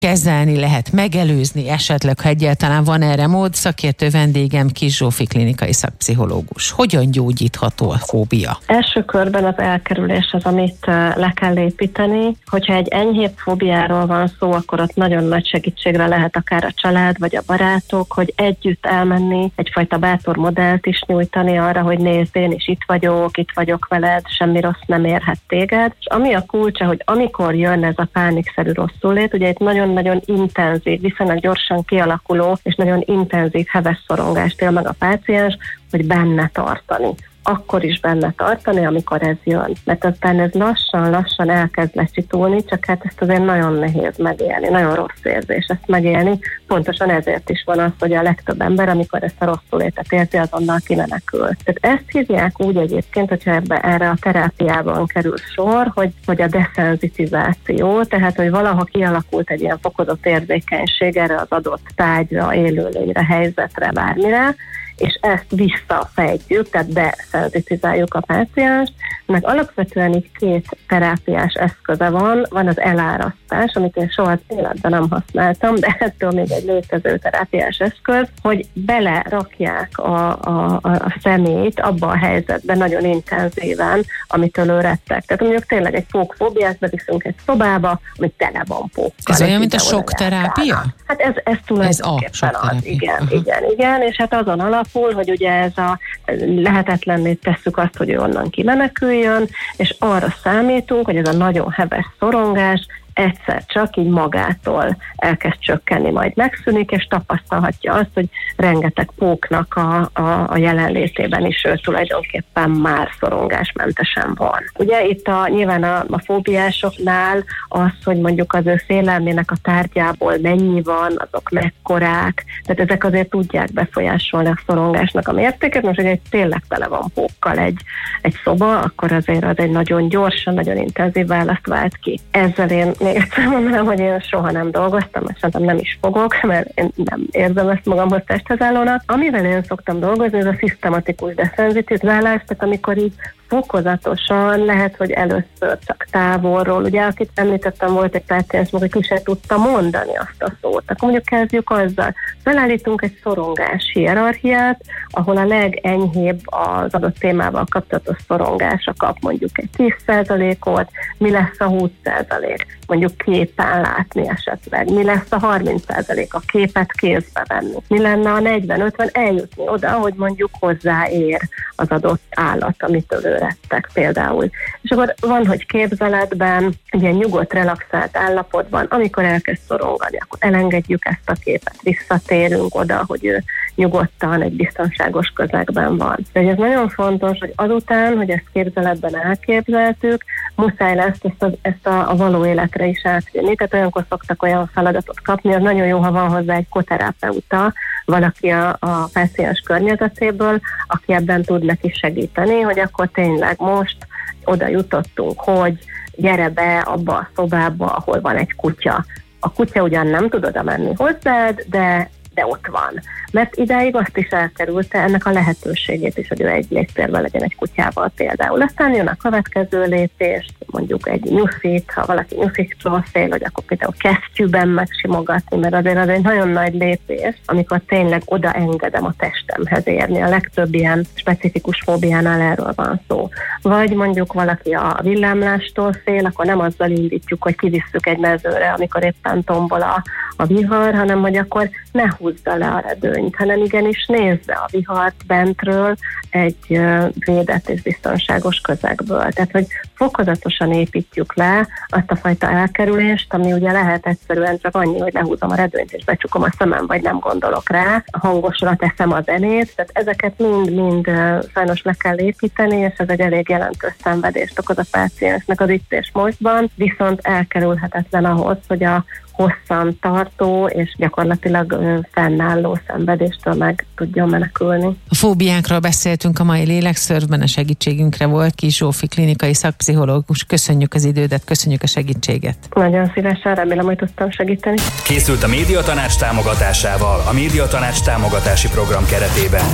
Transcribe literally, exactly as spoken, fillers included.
kezelni lehet, megelőzni esetleg, ha egyáltalán van erre mód. Szakértő vendégem Kiss Zsófi klinikai szakpszichológus. Hogyan gyógyítható a fóbia? Első körben az elkerülés az, amit le kell építeni. Hogyha egy enyhébb fóbiáról van szó, akkor ott nagyon nagy segítségre lehet akár a család vagy a barátok, hogy együtt elmenni, egyfajta bátor modellt is nyújtani arra, hogy nézd, én is itt vagyok, itt vagyok veled, semmi rossz nem érhet téged. És ami a kulcsa, hogy amikor jön ez a pánikszerű rosszulét, ugye itt nagyon-nagyon intenzív, viszonylag gyorsan kialakuló és nagyon intenzív heves szorongást él meg a páciens, hogy benne tartani. Akkor is benne tartani, amikor ez jön. Mert aztán ez lassan-lassan elkezd lecsitulni, csak hát ezt azért nagyon nehéz megélni, nagyon rossz érzés ezt megélni. Pontosan ezért is van az, hogy a legtöbb ember, amikor ezt a rosszulétet érzi, azonnal kimenekül. Tehát ezt hívják úgy egyébként, hogyha ebbe, erre a terápiában kerül sor, hogy, hogy a deszenzitizáció, tehát hogy valaha kialakult egy ilyen fokozott érzékenység erre az adott tárgyra, élőlényre, helyzetre, bármire, és ezt visszafejtjük, tehát beszenzitizáljuk a pácienst, meg alapvetően így két terápiás eszköze van, van az elárasztás, amit én soha életben nem használtam, de ettől még egy létező terápiás eszköz, hogy belerakják a, a, a személyt abba a helyzetben nagyon intenzíven, amitől ő retteg. Tehát mondjuk tényleg egy pókfóbiát beviszünk egy szobába, ami tele van pókkal. Ez olyan, mint a sokterápia? Hát ez, ez tulajdonképpen az, igen, uh-huh. igen, igen, és hát azon alapul, hogy ugye ez a lehetetlenné tesszük azt, hogy ő onnan kimeneküljön, és arra számítunk, hogy ez a nagyon heves szorongás egyszer csak így magától elkezd csökkenni, majd megszűnik, és tapasztalhatja azt, hogy rengeteg póknak a, a, a jelenlétében is ő tulajdonképpen már szorongásmentesen van. Ugye itt a, nyilván a, a fóbiásoknál az, hogy mondjuk az ő félelmének a tárgyából mennyi van, azok mekkorák, tehát ezek azért tudják befolyásolni a szorongásnak a mértéket. Most, hogy egy tényleg tele van pókkal egy, egy szoba, akkor azért az egy nagyon gyorsan, nagyon intenzív választ vált ki. Ezzel én még egyszer mondanám, hogy én soha nem dolgoztam, és szerintem nem is fogok, mert én nem érzem ezt magamhoz testhez állónak. Amivel én szoktam dolgozni, ez a szisztematikus deszenzitizálás, tehát amikor így fokozatosan lehet, hogy először csak távolról. Ugye, akit említettem, volt egy páciens, hogy ki se tudta mondani azt a szót. Akkor mondjuk kezdjük azzal. Felállítunk egy szorongás hierarchiát, ahol a legenyhébb az adott témával kapcsolatos szorongásra kap mondjuk egy tíz százalékot, mi lesz a húsz százalék, mondjuk képen látni esetleg, mi lesz a harminc százalék, a képet kézbe venni, mi lenne a negyven-ötven, eljutni oda, hogy mondjuk hozzáér az adott állat, amitől ő rettek például. És akkor van, hogy képzeletben, ugye nyugodt, relaxált állapotban, amikor elkezd szorongani, akkor elengedjük ezt a képet, visszatérünk oda, hogy ő nyugodtan, egy biztonságos közegben van. De ez nagyon fontos, hogy azután, hogy ezt képzeletben elképzeltük, muszáj lesz ezt, a, ezt a, a való életre is átvinni. Tehát olyankor szoktak olyan feladatot kapni, az nagyon jó, ha van hozzá egy koterapeuta, valaki a, a páciens környezetéből, aki ebben tud neki segíteni, hogy akkor tényleg most oda jutottunk, hogy gyere be abba a szobába, ahol van egy kutya. A kutya ugyan nem tud oda menni hozzád, de de ott van. Mert idáig azt is elkerülte ennek a lehetőségét is, hogy ő egy légtérben legyen egy kutyával például. Aztán jön a következő lépés, mondjuk egy nyuszit, ha valaki nyuszitról fél, hogy akkor például kesztyűben megsimogatni, mert azért az egy nagyon nagy lépés, amikor tényleg odaengedem a testemhez érni. A legtöbb ilyen specifikus fóbiánál erről van szó. Vagy mondjuk valaki a villámlástól fél, akkor nem azzal indítjuk, hogy kivisszük egy mezőre, amikor éppen tombol a, a vihar, hanem hogy akkor ne húzza le a redőnyt, hanem igenis nézze a vihart bentről egy védett és biztonságos közegből. Tehát, hogy fokozatosan építjük le azt a fajta elkerülést, ami ugye lehet egyszerűen csak annyi, hogy lehúzom a redőnyt és becsukom a szemem, vagy nem gondolok rá, hangosra teszem a zenét, tehát ezeket mind-mind sajnos le kell építeni, és ez egy elég jelentős szenvedést okoz a páciensnek az itt és mostban, viszont elkerülhetetlen ahhoz, hogy a hosszan tartó és gyakorlatilag fennálló szenvedéstől meg tudjon menekülni. A fóbiákról beszéltünk a mai Lélekszörfben, a segítségünkre volt Kiss Zsófi klinikai szakpszichológus. Köszönjük az idődet, köszönjük a segítséget. Nagyon szívesen, remélem, hogy tudtam segíteni. Készült a Médiatanács támogatásával, a Médiatanács támogatási program keretében.